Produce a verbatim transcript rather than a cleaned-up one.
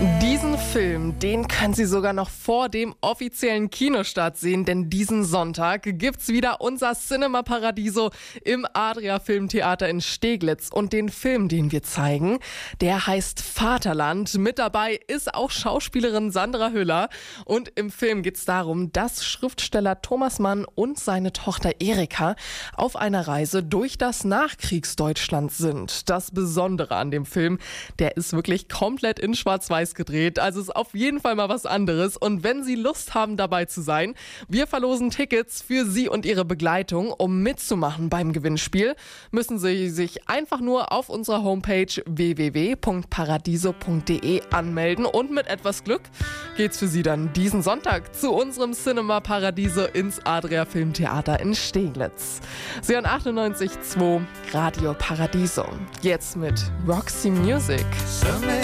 Diesen Film, den können Sie sogar noch vor dem offiziellen Kinostart sehen, denn diesen Sonntag gibt's wieder unser Cinema Paradiso im Adria Filmtheater in Steglitz. Und den Film, den wir zeigen, der heißt Vaterland. Mit dabei ist auch Schauspielerin Sandra Hüller. Und im Film geht's darum, dass Schriftsteller Thomas Mann und seine Tochter Erika auf einer Reise durch das Nachkriegsdeutschland sind. Das Besondere an dem Film, der ist wirklich komplett in Schwarz-Weiß gedreht. Also ist auf jeden Fall mal was anderes. Und wenn Sie Lust haben, dabei zu sein, wir verlosen Tickets für Sie und Ihre Begleitung. Um mitzumachen beim Gewinnspiel, müssen Sie sich einfach nur auf unserer Homepage w w w punkt paradiso punkt d e anmelden. Und mit etwas Glück geht's für Sie dann diesen Sonntag zu unserem Cinema Paradiso ins Adria Filmtheater in Steglitz. Sie hören achtundneunzig Komma zwei Radio Paradiso. Jetzt mit Roxy Music. So many